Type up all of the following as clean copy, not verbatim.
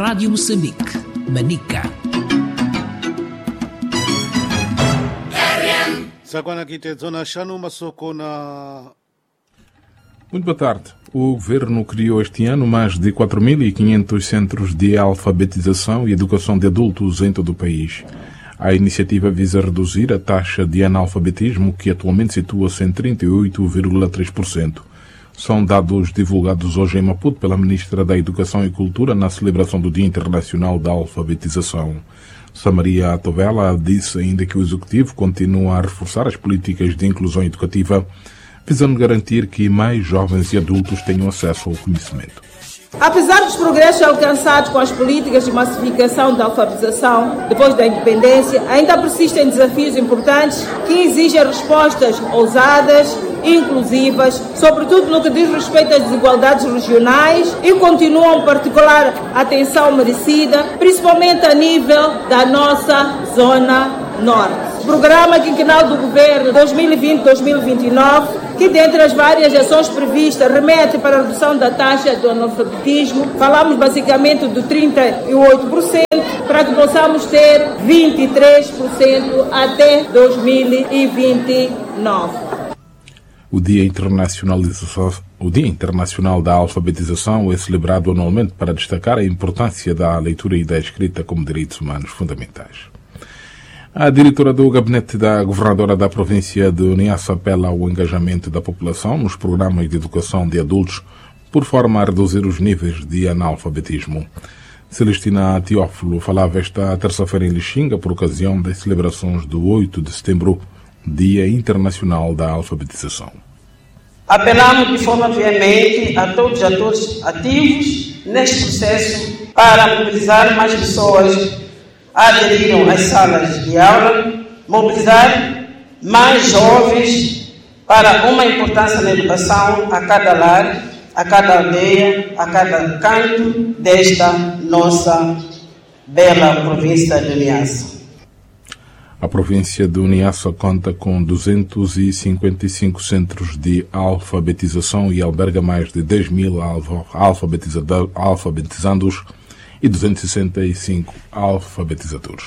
Rádio Moçambique, Manica. Muito boa tarde. O Governo criou este ano mais de 4.500 centros de alfabetização e educação de adultos em todo o país. A iniciativa visa reduzir a taxa de analfabetismo, que atualmente situa-se em 38,3%. São dados divulgados hoje em Maputo pela Ministra da Educação e Cultura na celebração do Dia Internacional da Alfabetização. Samaria Tovela disse ainda que o Executivo continua a reforçar as políticas de inclusão educativa, visando garantir que mais jovens e adultos tenham acesso ao conhecimento. Apesar dos progressos alcançados com as políticas de massificação da alfabetização depois da independência, ainda persistem desafios importantes que exigem respostas ousadas, inclusivas, sobretudo no que diz respeito às desigualdades regionais, e continuam particular atenção merecida, principalmente a nível da nossa zona norte. O Programa Quinquenal do Governo 2020-2029, que dentre as várias ações previstas remete para a redução da taxa do analfabetismo, falamos basicamente do 38%, para que possamos ter 23% até 2029. O Dia Internacional da Alfabetização é celebrado anualmente para destacar a importância da leitura e da escrita como direitos humanos fundamentais. A diretora do gabinete da governadora da província de Niassa apela ao engajamento da população nos programas de educação de adultos, por forma a reduzir os níveis de analfabetismo. Celestina Teófilo falava esta terça-feira em Lixinga por ocasião das celebrações do 8 de setembro, Dia Internacional da Alfabetização. Apelamos de forma veemente a todos os atores ativos neste processo para mobilizar mais pessoas a aderirem às salas de aula, mobilizar mais jovens para uma importância na educação a cada lar, a cada aldeia, a cada canto desta nossa bela província de Niassa. A província de Niassa conta com 255 centros de alfabetização e alberga mais de 10.000 alfabetizandos e 265 alfabetizadores.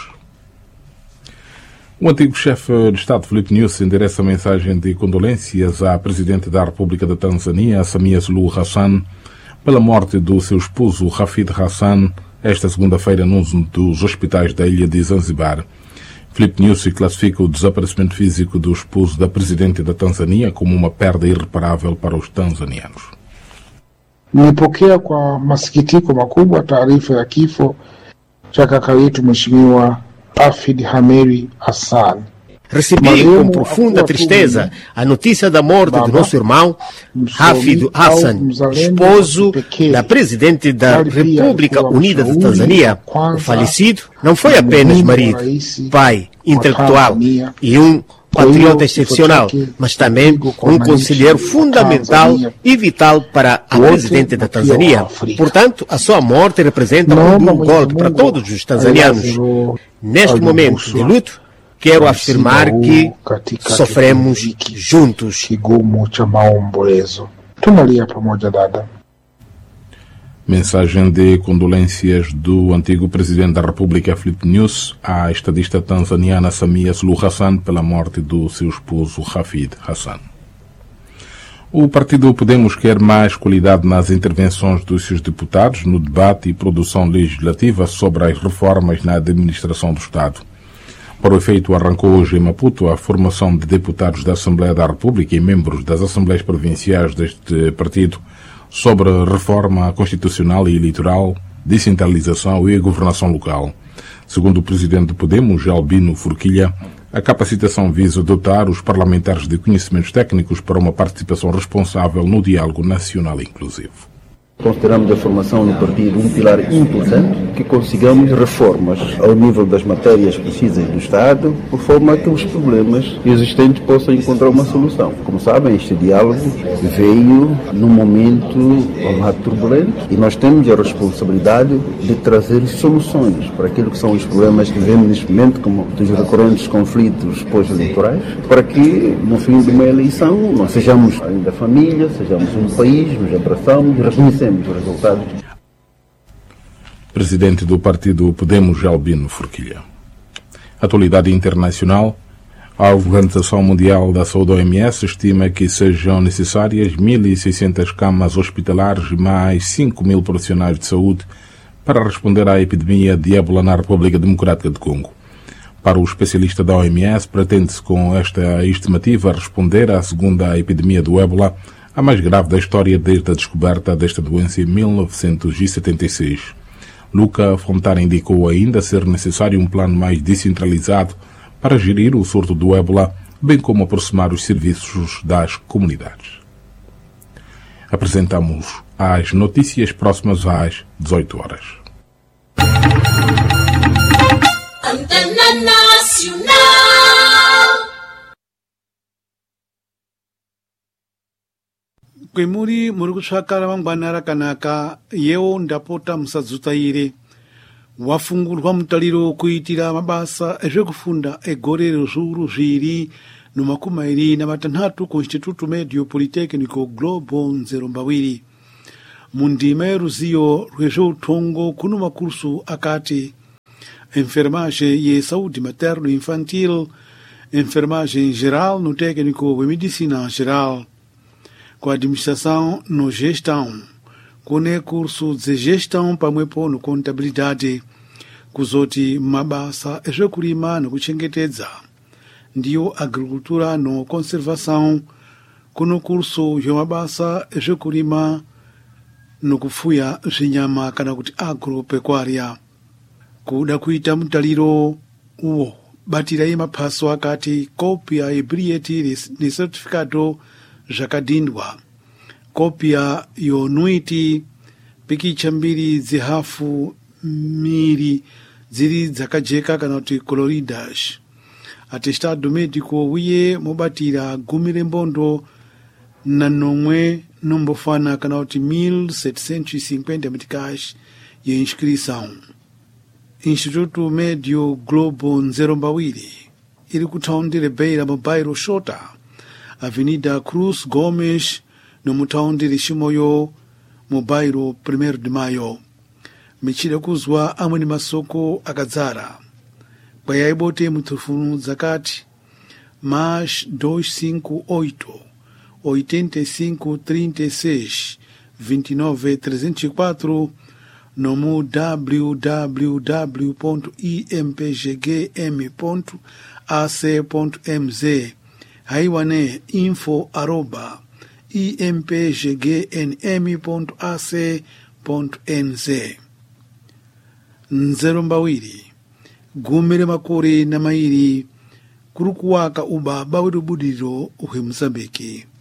O antigo chefe de Estado, Filipe Nyusi, endereça a mensagem de condolências à Presidente da República da Tanzânia, Samia Suluhu Hassan, pela morte do seu esposo, Hafidh Hassan, esta segunda-feira num dos hospitais da ilha de Zanzibar. Filipe Nyusi classifica o desaparecimento físico do esposo da Presidente da Tanzânia como uma perda irreparável para os tanzanianos. Nimepokea kwa masikitiko makubwa taarifa ya kifo cha kaka yetu Mheshimiwa Hafidh Hameri Hassan. Recebi com profunda tristeza a notícia da morte do nosso irmão Hafidh Hassan, esposo da Presidente da República Unida de Tanzânia. O falecido não foi apenas marido, pai, intelectual e um patriota excepcional, mas também um conselheiro fundamental e vital para a Presidente da Tanzânia. Portanto, a sua morte representa um duro golpe para todos os tanzanianos. Neste momento de luto, quero afirmar que sofremos juntos. Mensagem de condolências do antigo presidente da República, Filipe Nyusi, à estadista tanzaniana Samia Suluhu Hassan pela morte do seu esposo Hafidh Hassan. O partido Podemos quer mais qualidade nas intervenções dos seus deputados no debate e produção legislativa sobre as reformas na administração do Estado. Para o efeito, arrancou hoje em Maputo a formação de deputados da Assembleia da República e membros das Assembleias Provinciais deste partido sobre reforma constitucional e eleitoral, descentralização e governação local. Segundo o presidente do Podemos, Albino Forquilha, a capacitação visa dotar os parlamentares de conhecimentos técnicos para uma participação responsável no diálogo nacional inclusivo. Consideramos a formação no partido um pilar importante, que consigamos reformas ao nível das matérias precisas do Estado, por forma que os problemas existentes possam encontrar uma solução. Como sabem, este diálogo veio num momento turbulento e nós temos a responsabilidade de trazer soluções para aquilo que são os problemas que vemos neste momento, como os recorrentes conflitos pós-eleitorais, para que no fim de uma eleição nós sejamos ainda família, sejamos um país, nos abraçamos e reconhecemos os resultados. presidente do partido Podemos, Albino Forquilha. Atualidade internacional. A Organização Mundial da Saúde, OMS, estima que sejam necessárias 1.600 camas hospitalares e mais 5.000 profissionais de saúde para responder à epidemia de ébola na República Democrática do Congo. Para o especialista da OMS, pretende-se com esta estimativa responder à segunda epidemia do ébola, a mais grave da história desde a descoberta desta doença em 1976. Luca Fontana indicou ainda ser necessário um plano mais descentralizado para gerir o surto do ébola, bem como aproximar os serviços das comunidades. Apresentamos as notícias próximas às 18 horas. Antena Nacional. Kwemuri murikutsvakara mangwanara kanaka yewo ndapota musadzutaire wafungurwa mutariro kuitira mabasa ezvekufunda egore rezviuru zviri nomakumi matanhatu ku Instituto Medio Politecnico Globo Nzerombawiri. Mundima yeruzivo rwezveutongo kuno makursu akati enfermagem e saúde materno infantil, enfermagem geral no técnico de medicina geral, com administração no gestão, com curso de gestão pamwepo no contabilidade, kuzoti mabasa ezvekurima nokuchengetedza, ndiyo agricultura no conservação, kuno curso yomabasa ezvekurima nokufuya zvinyama kana kuti agropecuária. Kuda kuita mutaliro uwo batirai maphaso akati kopia yebilhete ne certificado zvakadhindwa, kopia yonuiti, pikicha mbiri dzihafu miri dziri dzakajeka kana kuti coloridas, atestado médico uye mobatira gumi rembondo na nomwe nombofana kana kuti 1.750 meticais ye inscrição. Instituto Médio Globo Nzerombawiri iri kutaundi Beira mu bairro Xota, Avenida Cruz Gomes no mutaundi Shimoyo mu bairro 1 de Maio. Michira kuzwa amweni masoko akadzara. Kwayaibote mutufunu zakati mais 258 85 36 29 304 no www.impgm.ac.mz haiwane info@impggnm.ac.nz. Nzerombawiri gumire makore na mairi kurukuwaka ubaba werubudiriro uhwe Mozambique.